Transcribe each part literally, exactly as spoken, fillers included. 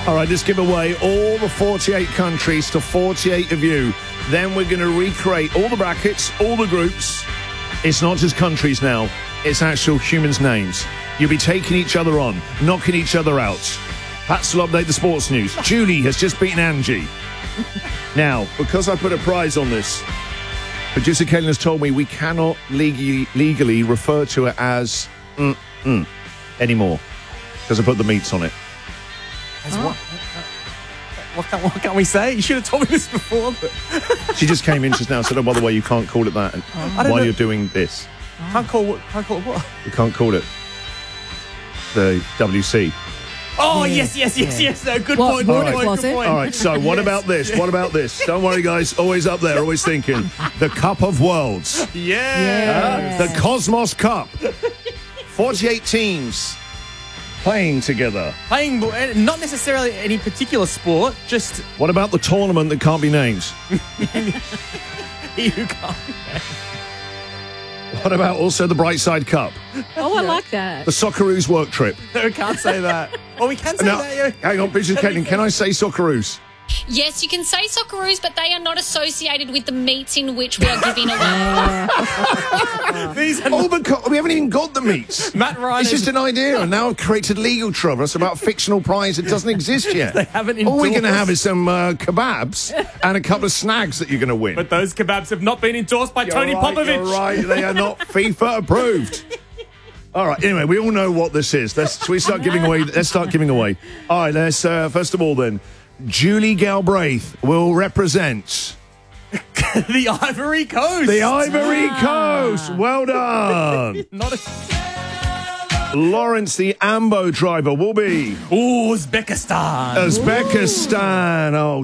All right, let's give away all the forty-eight countries to forty-eight of you. Then we're going to recreate all the brackets, all the groups. It's not just countries now. It's actual humans' names. You'll be taking each other on, knocking each other out. Pats will update the sports news. Julie has just beaten Angie. Now, because I put a prize on this, producer Caitlin has told me we cannot legally, legally refer to it as mm-mm anymore because I put the meats on it. As what? What can, what can we say? You should have told me this before. But She just came in just now and said, oh, by the way, you can't call it that and I don't while know. you're doing this. Can't call, can't call it what? You can't call it the W C. Oh, Yeah. yes, yes, yes, Yeah. yes. No, good What- point. what Good point, was good it? point. All right, so what Yes. about this? What about this? Don't worry, guys. Always up there, always thinking. The Cup of Worlds. Yeah. Uh, the Cosmos Cup. forty-eight teams playing together. Playing, uh, not necessarily any particular sport, just What about the tournament that can't be named? he who can't. What about also the Brightside Cup? Oh, I like that. The Socceroos work trip. No, can't say that. Oh, we can say Now, that, yeah. hang on, Bridget Caitlin, can I say Socceroos? Yes, you can say Socceroos, but they are not associated with the meats in which we are giving away. These are Oh, but co- we haven't even got the meats. Matt Ryan. It's is- just an idea, and now I've created legal trouble. It's about a fictional prize that doesn't exist yet. They haven't All we're going to endorsed. have is some uh, kebabs and a couple of snags that you're going to win. But those kebabs have not been endorsed by You're Tony right, Popovich. You're right, they are not FIFA approved. All right, anyway, we all know what this is. Let's should we start giving away. Let's start giving away. All right, let's, uh, first of all then, Julie Galbraith will represent The Ivory Coast. the Ivory Coast. Well done. Not a... Lawrence, the Ambo driver, will be Ooh, Uzbekistan. Uzbekistan. Oh,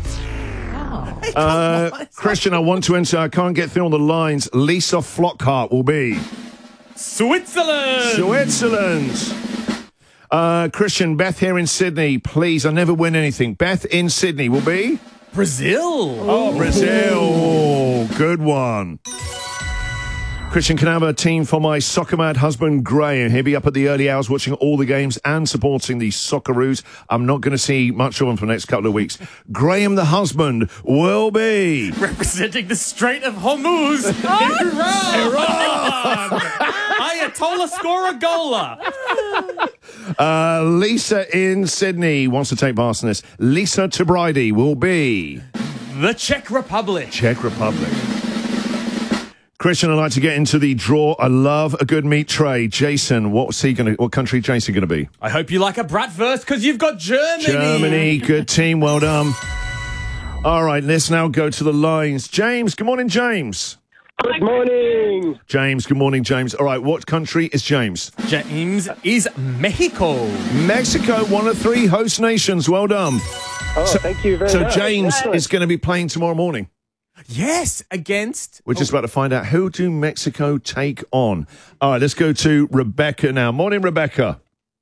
uh, Christian, I want to enter. I can't get through on the lines. Lisa Flockhart will be Switzerland. Switzerland. Uh, Christian, Beth here in Sydney. Please, I never win anything. Beth in Sydney will be Brazil. Oh, Brazil. Good one. Christian, can I have a team for my soccer mad husband, Graham? He'll be up at the early hours watching all the games and supporting the Socceroos. I'm not going to see much of him for the next couple of weeks. Graham, the husband, will be Representing the Strait of Hormuz. Iran. Iran. Ayatollah Scoragola. uh, Lisa in Sydney. Wants to take part in this. Lisa Tabride will be The Czech Republic. Czech Republic. Christian, I'd like to get into the draw. I love a good meat tray. Jason, what's he going to? What country is Jason going to be? I hope you like a bratwurst because you've got Germany. Germany, good team, well done. All right, let's now go to the lines. James, good morning, James. Good morning. James, good morning, James. All right, what country is James? James is Mexico. Mexico, one of three host nations. Well done. Oh, So- thank you very So much. James Excellent. is going to be playing tomorrow morning. Yes, against. We're just about to find out who do Mexico take on. All right, let's go to Rebecca now. Morning, Rebecca.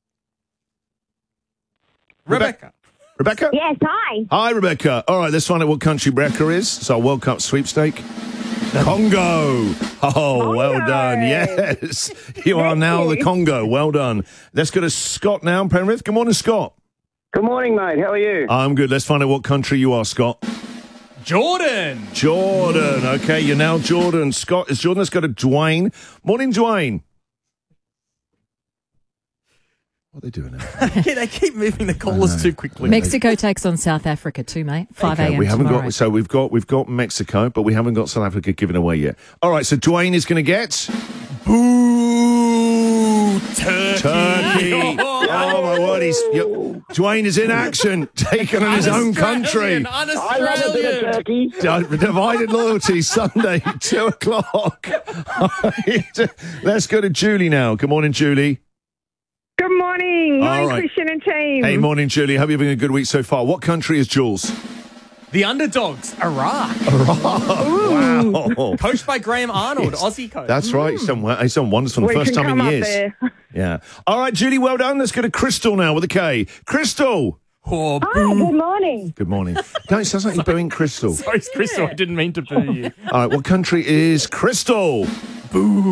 Rebecca. Rebecca? Yes, hi. Hi, Rebecca. All right, let's find out what country Rebecca is. It's our World Cup sweepstake. Congo. Oh, well done. Yes. You are now the Congo. Well done. Let's go to Scott now, Penrith. Good morning, Scott. Good morning, mate. How are you? I'm good. Let's find out what country you are, Scott. Jordan. Jordan. Okay, you're now Jordan. Scott is Jordan. Let's go to Dwayne. Morning, Dwayne. What are they doing now? Yeah, they keep moving the callers too quickly. Mexico takes on South Africa too, mate. five a.m. Okay, we haven't tomorrow. got so we've got we've got Mexico, but we haven't got South Africa given away yet. All right, so Dwayne is going to get Boo, Turkey. Turkey. Oh my word, he's you, Dwayne is in action, taking on his own country. Un-Australian, I love a bit of Un-Australian. turkey. D- Divided loyalty Sunday, two o'clock. Let's go to Julie now. Good morning, Julie. Good morning. All Morning, right. Christian and team. Hey, morning, Julie. Hope you're having a good week so far. What country is Jules? The underdogs, Iraq. Wow. Coached by Graham Arnold, Aussie coach. That's right. He's done, he's done wonders for the We first can time come in up years. there. Yeah. All right, Julie, well done. Let's go to Crystal now with a K. Crystal. Oh, Hi, good morning. Good morning. No, it sounds like you're booing Crystal. sorry, Crystal, I didn't mean to boo you. All right, what country is Crystal? Boo.